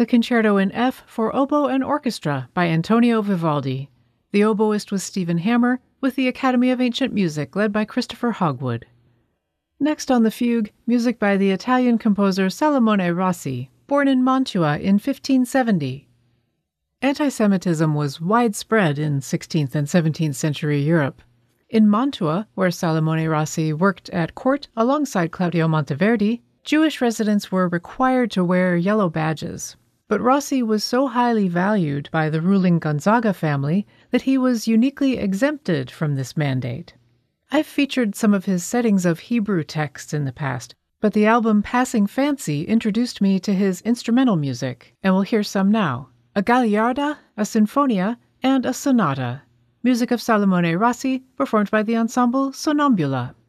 the Concerto in F for Oboe and Orchestra by Antonio Vivaldi. The oboist was Stephen Hammer, with the Academy of Ancient Music led by Christopher Hogwood. Next on the fugue, music by the Italian composer Salomone Rossi, born in Mantua in 1570. Antisemitism was widespread in 16th and 17th century Europe. In Mantua, where Salomone Rossi worked at court alongside Claudio Monteverdi, Jewish residents were required to wear yellow badges. But Rossi was so highly valued by the ruling Gonzaga family that he was uniquely exempted from this mandate. I've featured some of his settings of Hebrew texts in the past, but the album Passing Fancy introduced me to his instrumental music, and we'll hear some now. A Gagliarda, a Sinfonia, and a Sonata. Music of Salomone Rossi, performed by the ensemble Sonnambula.